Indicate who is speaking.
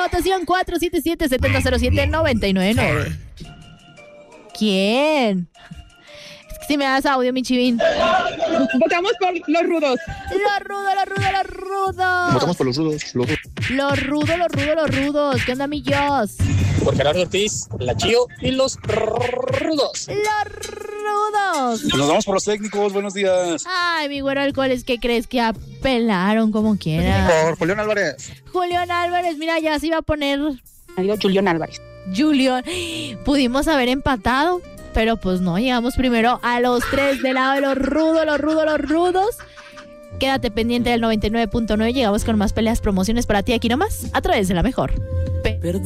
Speaker 1: votación 477-700-799. ¿Quién? Es que si me das audio, mi chivín.
Speaker 2: Votamos por los rudos.
Speaker 1: Los rudos.
Speaker 3: Votamos por los rudos.
Speaker 1: Los rudos. ¿Qué onda, millos?
Speaker 4: Por Gerardo Ortiz, la Chío y los rudos.
Speaker 1: Los rudos.
Speaker 3: Nos vamos por los técnicos. Buenos días.
Speaker 1: Ay, mi güero alcoholes, ¿qué crees? Que apelaron como quiera.
Speaker 3: Por Julián Álvarez.
Speaker 1: Julián Álvarez, mira, ya se iba a poner
Speaker 2: Digo Julián Álvarez.
Speaker 1: Julián. Pudimos haber empatado, pero pues no, llegamos primero a los 3 del lado de los rudos. Quédate pendiente del 99.9, llegamos con más peleas, promociones para ti aquí nomás, a través de La Mejor.